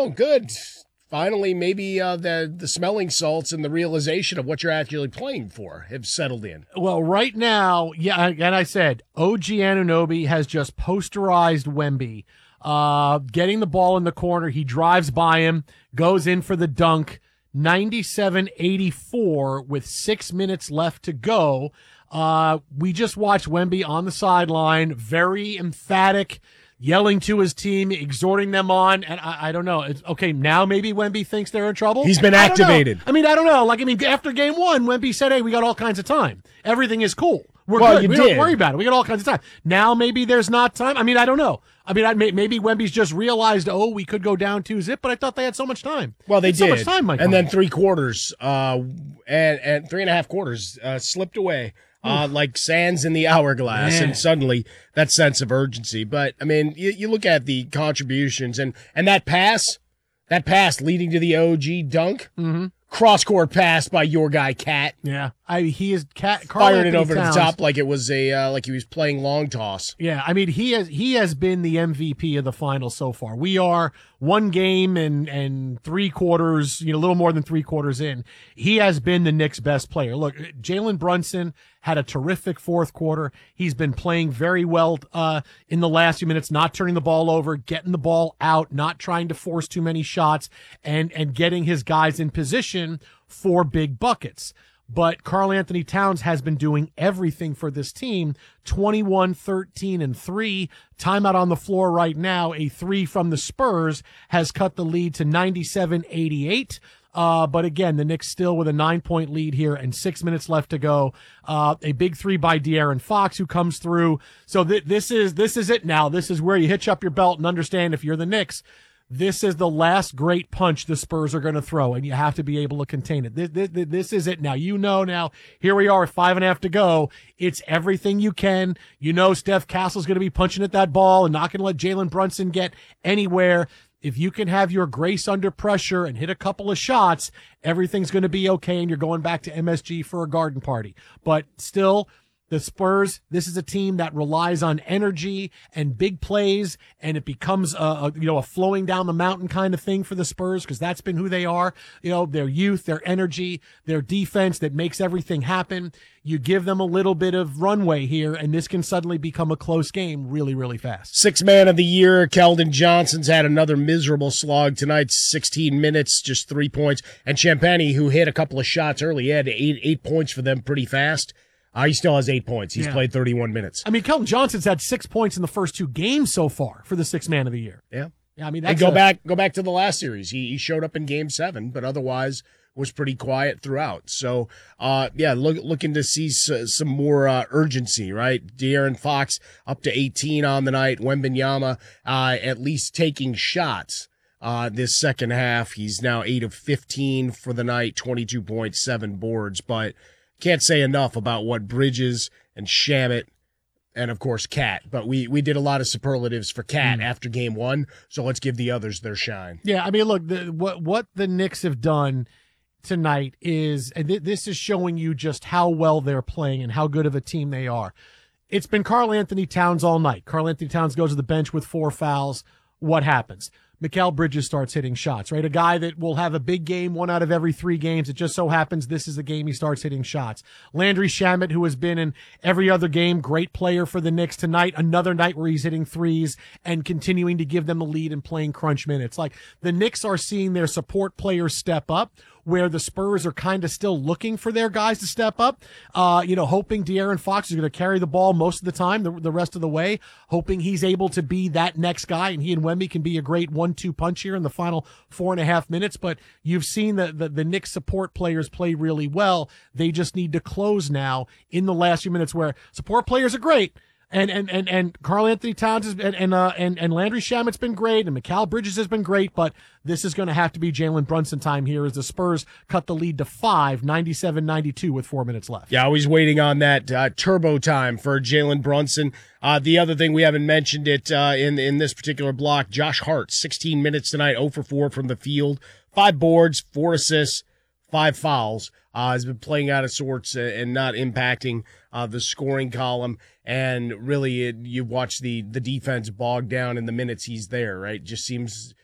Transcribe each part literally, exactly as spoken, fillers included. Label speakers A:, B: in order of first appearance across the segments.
A: Oh, good. Finally, maybe uh, the the smelling salts and the realization of what you're actually playing for have settled in.
B: Well, right now, yeah, and I said, O G Anunoby has just posterized Wemby. Uh, getting the ball in the corner, he drives by him, goes in for the dunk, ninety-seven eighty-four with six minutes left to go. Uh, we just watched Wemby on the sideline, very emphatic, yelling to his team, exhorting them on, and I, I don't know. It's, okay, now maybe Wemby thinks they're in trouble.
A: He's been
B: I don't know.
A: activated.
B: I mean, I don't know. Like, I mean, after game one, Wemby said, hey, we got all kinds of time. Everything is cool. We're
A: Well,
B: good.
A: you
B: We
A: did.
B: don't worry about it. We got all kinds of time. Now maybe there's not time. I mean, I don't know. I mean, I, may, maybe Wemby's just realized, oh, we could go down two zip, but I thought they had so much time.
A: Well, they
B: It's
A: did.
B: So much time, Mike.
A: And then three quarters, uh, and, and three and a half quarters uh, slipped away. Uh, like sands in the hourglass,
B: Man.
A: and suddenly that sense of urgency. But, I mean, you, you look at the contributions, and, and that pass, that pass leading to the O G dunk,
B: Mm-hmm.
A: cross-court pass by your guy, Cat.
B: Yeah, I he is cat Karl
A: Firing it
B: Anthony
A: over
B: Towns.
A: the top like it was a uh, like he was playing long toss.
B: Yeah, I mean he has he has been the M V P of the finals so far. We are one game and and three quarters, you know, a little more than three quarters in. He has been the Knicks' best player. Look, Jalen Brunson had a terrific fourth quarter. He's been playing very well uh, in the last few minutes, not turning the ball over, getting the ball out, not trying to force too many shots, and and getting his guys in position for big buckets. But Karl Anthony Towns has been doing everything for this team, twenty-one, thirteen, and three. Timeout on the floor right now. A three from the Spurs has cut the lead to ninety-seven eighty-eight. Uh, but again, the Knicks still with a nine-point lead here and six minutes left to go. Uh, a big three by De'Aaron Fox who comes through. So th- this is this is it now. This is where you hitch up your belt and understand if you're the Knicks, this is the last great punch the Spurs are going to throw, and you have to be able to contain it. This, this, this is it now. You know now, here we are with five and a half to go. It's everything you can. You know Steph Castle's going to be punching at that ball and not going to let Jalen Brunson get anywhere. If you can have your grace under pressure and hit a couple of shots, everything's going to be okay, and you're going back to M S G for a garden party. But still, the Spurs, this is a team that relies on energy and big plays, and it becomes a, a you know a flowing down the mountain kind of thing for the Spurs because that's been who they are. You know, their youth, their energy, their defense that makes everything happen. You give them a little bit of runway here, and this can suddenly become a close game really, really fast.
A: Sixth man of the year, Keldon Johnson's had another miserable slog tonight, sixteen minutes, just three points. And Champagny, who hit a couple of shots early, he had eight, eight points for them pretty fast. Uh, he still has eight points. He's
B: Yeah.
A: played thirty-one minutes.
B: I mean, Keldon Johnson's had six points in the first two games so far for the sixth man of the year.
A: Yeah.
B: Yeah, I mean,
A: And
B: that's
A: go
B: a-
A: back, go back to the last series. He, he showed up in game seven, but otherwise was pretty quiet throughout. So, uh, yeah, look, looking to see s- some more, uh, urgency, right? De'Aaron Fox up to eighteen on the night. Wembanyama, uh, at least taking shots, uh, this second half. He's now eight of fifteen for the night, twenty-two point seven boards, but can't say enough about what Bridges and Shamet and, of course, Cat. But we, we did a lot of superlatives for Cat
B: Mm.
A: after game one, so let's give the others their shine.
B: Yeah, I mean, look, the, what what the Knicks have done tonight is, and th- this is showing you just how well they're playing and how good of a team they are. It's been Karl Anthony Towns all night. Karl Anthony Towns goes to the bench with four fouls. What happens? Mikal Bridges starts hitting shots, right? A guy that will have a big game one out of every three games. It just so happens this is the game he starts hitting shots. Landry Shamet, who has been in every other game, great player for the Knicks tonight. Another night where he's hitting threes and continuing to give them the lead and playing crunch minutes. Like the Knicks are seeing their support players step up, where the Spurs are kind of still looking for their guys to step up, uh, you know, hoping De'Aaron Fox is going to carry the ball most of the time, the, the rest of the way, hoping he's able to be that next guy, and he and Wemby can be a great one two punch here in the final four and a half minutes. But you've seen the, the, the Knicks support players play really well. They just need to close now in the last few minutes where support players are great. And and and and Karl Anthony Towns has, and and, uh, and and Landry Shamet's been great, and Mikal Bridges has been great, but this is going to have to be Jalen Brunson time here as the Spurs cut the lead to five, ninety-seven ninety-two with four minutes left.
A: Yeah, always waiting on that uh, turbo time for Jalen Brunson. Uh, the other thing, we haven't mentioned it uh, in in this particular block, Josh Hart, sixteen minutes tonight, zero for four from the field, five boards, four assists, five fouls. Uh, has been playing out of sorts and not impacting uh, the scoring column. And really, it, you watch the the defense bog down in the minutes he's there, right? Just seems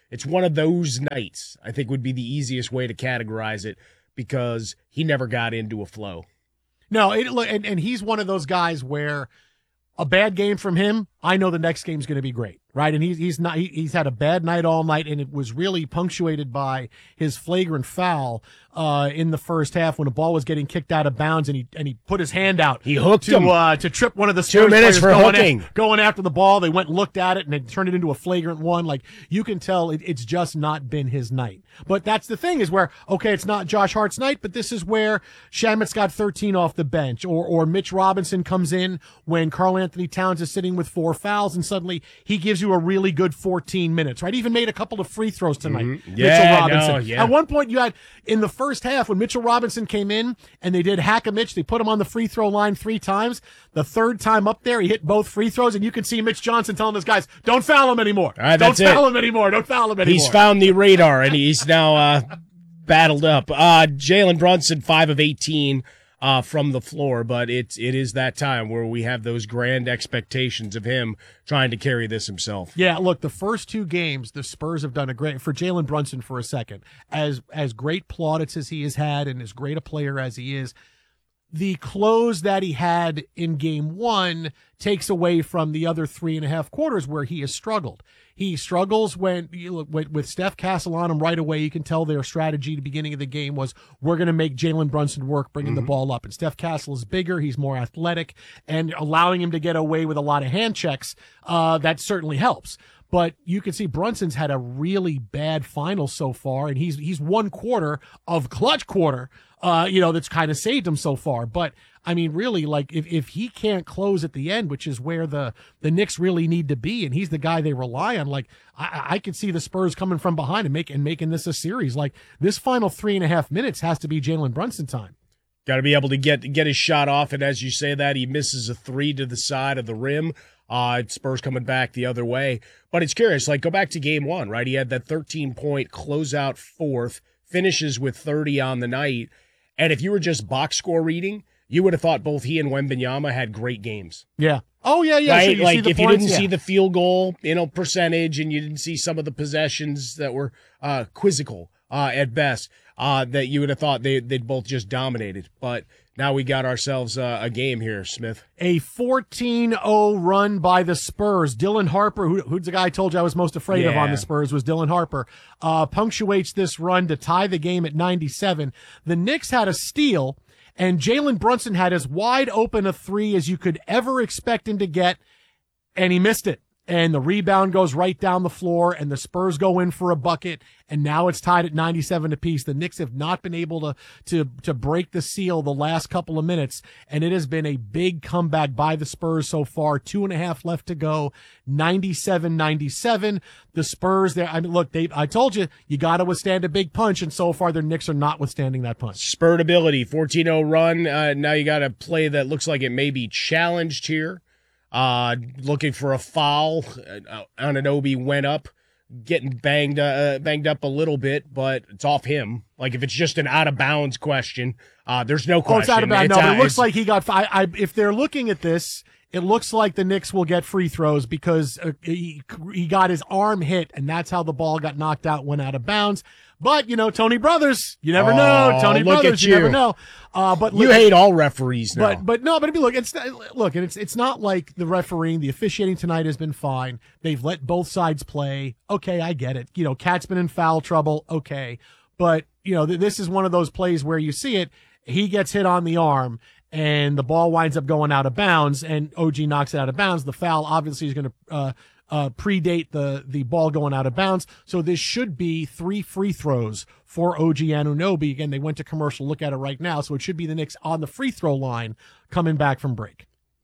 A: it's one of those nights, I think would be the easiest way to categorize it, because he never got into a flow.
B: No, it, and, and he's one of those guys where a bad game from him, I know the next game's going to be great, right? And he's he's not he, he's had a bad night all night, and it was really punctuated by his flagrant foul uh, in the first half when the ball was getting kicked out of bounds, and he and he put his hand out.
A: He hooked
B: to,
A: him
B: uh, to trip one of the
A: two
B: Spurs
A: minutes for
B: going
A: hooking,
B: a, going after the ball. They went and looked at it, and it turned it into a flagrant one. Like, you can tell it, it's just not been his night. But that's the thing, is where, okay, it's not Josh Hart's night, but this is where Shamet's got thirteen off the bench, or or Mitch Robinson comes in when Karl Anthony Towns is sitting with four fouls, and suddenly he gives you a really good fourteen minutes, right? He even made a couple of free throws tonight.
A: Mm-hmm. Yeah,
B: Mitchell Robinson.
A: no, yeah.
B: At one point, you had, in the first half, when Mitchell Robinson came in and they did hack a Mitch, they put him on the free throw line three times. The third time up there, he hit both free throws, and you can see Mitch Johnson telling his guys, don't foul him anymore.
A: All right,
B: don't
A: that's
B: foul
A: it.
B: him anymore. Don't foul him anymore.
A: He's found the radar, and he's now uh, battled up. Uh, Jalen Brunson, five of eighteen. Uh, from the floor, but it's it is that time where we have those grand expectations of him trying to carry this himself.
B: Yeah, look, the first two games, the Spurs have done a great, for Jalen Brunson for a second, as as great plaudits as he has had and as great a player as he is, the close that he had in game one takes away from the other three and a half quarters where he has struggled. He struggles when you look with, with Steph Castle on him right away. You can tell their strategy at the beginning of the game was, we're going to make Jalen Brunson work, bringing mm-hmm. the ball up. And Steph Castle is bigger. He's more athletic, and allowing him to get away with a lot of hand checks. Uh, that certainly helps. But you can see Brunson's had a really bad final so far, and he's he's one quarter of clutch quarter, uh, you know, that's kind of saved him so far. But I mean, really, like, if, if he can't close at the end, which is where the, the Knicks really need to be, and he's the guy they rely on, like, I, I could see the Spurs coming from behind and make and making this a series. Like, this final three and a half minutes has to be Jalen Brunson time.
A: Got to be able to get get his shot off, and as you say that, he misses a three to the side of the rim. Uh, Spurs coming back the other way. But it's curious, like, go back to game one, right? He had that thirteen-point closeout fourth, finishes with thirty on the night. And if you were just box score reading, you would have thought both he and Wembanyama had great games.
B: Yeah. Oh, yeah, yeah.
A: Right?
B: So you
A: like,
B: see the
A: if
B: points,
A: you didn't
B: yeah.
A: see the field goal, you know, percentage, and you didn't see some of the possessions that were uh, quizzical uh, at best, uh, that you would have thought they, they'd both just dominated. But now we got ourselves uh, a game here, Smith.
B: A fourteen oh run by the Spurs. Dylan Harper, who, who's the guy I told you I was most afraid
A: yeah.
B: of on the Spurs, was Dylan Harper, uh, punctuates this run to tie the game at ninety-seven. The Knicks had a steal, and Jalen Brunson had as wide open a three as you could ever expect him to get, and he missed it. And the rebound goes right down the floor, and the Spurs go in for a bucket, and now it's tied at ninety-seven apiece. The Knicks have not been able to to to break the seal the last couple of minutes, and it has been a big comeback by the Spurs so far. Two and a half left to go, ninety-seven ninety-seven. The Spurs, there. I mean, look, they. I told you, you got to withstand a big punch, and so far the Knicks are not withstanding that punch.
A: Spurred ability, fourteen oh run. Uh, now you got a play that looks like it may be challenged here. Uh, looking for a foul. Uh, Anunoby went up, getting banged, uh, banged up a little bit, but it's off him. Like, if it's just an out of bounds question, uh, there's no question.
B: Oh, it's out of bounds.
A: It's
B: No, but
A: out,
B: it looks like he got. I, I, if they're looking at this, it looks like the Knicks will get free throws because uh, he, he got his arm hit, and that's how the ball got knocked out, went out of bounds. But, you know, Tony Brothers, you never
A: oh,
B: know. Tony
A: look
B: Brothers,
A: at
B: you.
A: you
B: never know. Uh, but
A: you
B: look,
A: hate all referees now.
B: But but no, but look, it's look, and it's it's not like the refereeing, the officiating tonight has been fine. They've let both sides play. Okay, I get it. You know, Cat's been in foul trouble. Okay, but you know, th- this is one of those plays where you see it. He gets hit on the arm, and the ball winds up going out of bounds, and O G knocks it out of bounds. The foul obviously is going to uh, uh, predate the the ball going out of bounds. So this should be three free throws for O G Anunoby. Again, they went to commercial. Look at it right now. So it should be the Knicks on the free throw line coming back from break.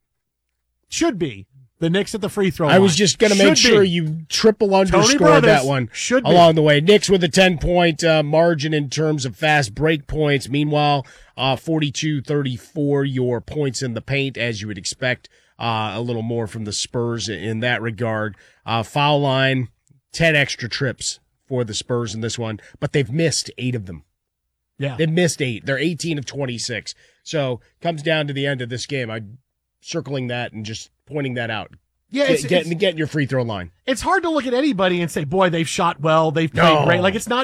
B: Should be the Knicks at the free throw line.
A: I was just going to make sure be. you triple underscored that one
B: should
A: along
B: be.
A: the way. Knicks with a ten-point uh, margin in terms of fast break points. Meanwhile, uh, forty-two thirty-four your points in the paint, as you would expect. Uh, a little more from the Spurs in that regard. Uh, foul line, ten extra trips for the Spurs in this one, but they've missed eight of them.
B: Yeah.
A: They've missed eight. They're eighteen of twenty-six. So comes down to the end of this game. I'm circling that and just pointing that out.
B: Yeah, it's,
A: get, getting
B: it's,
A: getting your free throw line.
B: it's hard to look at anybody and say, boy, they've shot well, they've played
A: No.
B: great. Like, it's not